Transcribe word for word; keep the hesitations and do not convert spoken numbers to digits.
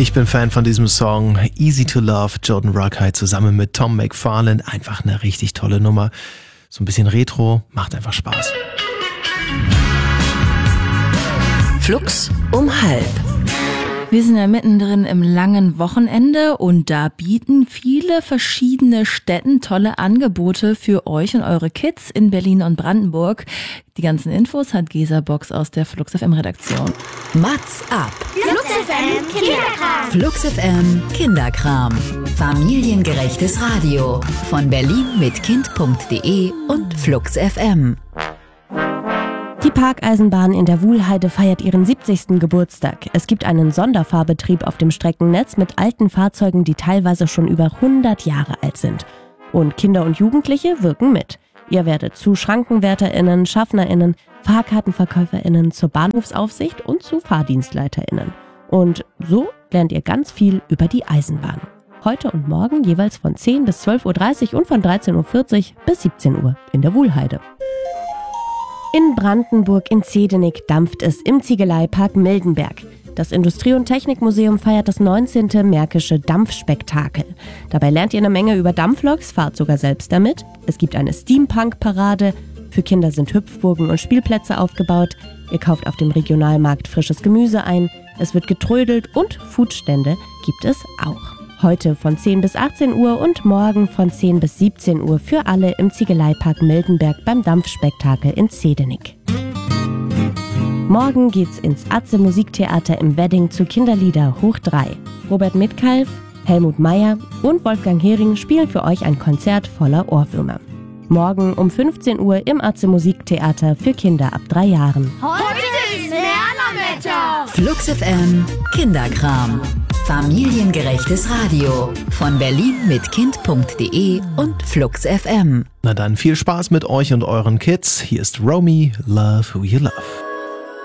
Ich bin Fan von diesem Song. Easy to Love, Jordan Rakei zusammen mit Tom McFarlane. Einfach eine richtig tolle Nummer. So ein bisschen Retro, macht einfach Spaß. Flux um halb. Wir sind ja mittendrin im langen Wochenende und da bieten viele verschiedene Städten tolle Angebote für euch und eure Kids in Berlin und Brandenburg. Die ganzen Infos hat Gesa Box aus der Flux F M Redaktion. Mats ab. Flux F M Kinderkram. Flux F M Kinderkram. Familiengerechtes Radio von Berlin mit Kind punkt de und Flux F M. Die Parkeisenbahn in der Wuhlheide feiert ihren siebzigsten Geburtstag. Es gibt einen Sonderfahrbetrieb auf dem Streckennetz mit alten Fahrzeugen, die teilweise schon über hundert Jahre alt sind. Und Kinder und Jugendliche wirken mit. Ihr werdet zu SchrankenwärterInnen, SchaffnerInnen, FahrkartenverkäuferInnen, zur Bahnhofsaufsicht und zu FahrdienstleiterInnen. Und so lernt ihr ganz viel über die Eisenbahn. Heute und morgen jeweils von zehn bis zwölf Uhr dreißig und von dreizehn Uhr vierzig bis siebzehn Uhr in der Wuhlheide. In Brandenburg in Zedenik dampft es im Ziegeleipark Mildenberg. Das Industrie- und Technikmuseum feiert das neunzehnte Märkische Dampfspektakel. Dabei lernt ihr eine Menge über Dampfloks, fahrt sogar selbst damit. Es gibt eine Steampunk-Parade. Für Kinder sind Hüpfburgen und Spielplätze aufgebaut. Ihr kauft auf dem Regionalmarkt frisches Gemüse ein. Es wird getrödelt und Foodstände gibt es auch. Heute von zehn bis achtzehn Uhr und morgen von zehn bis siebzehn Uhr für alle im Ziegeleipark Mildenberg beim Dampfspektakel in Zedenik. Morgen geht's ins Atze Musiktheater im Wedding zu Kinderlieder hoch drei. Robert Mitkalf, Helmut Meyer und Wolfgang Hering spielen für euch ein Konzert voller Ohrwürmer. Morgen um fünfzehn Uhr im Atze Musiktheater für Kinder ab drei Jahren. Heute ist Lernerwetter. Flux F M Kinderkram. Familiengerechtes Radio von Berlin mit Kind punkt de und Flux F M. Na dann viel Spaß mit euch und euren Kids. Hier ist Romy, Love Who You Love.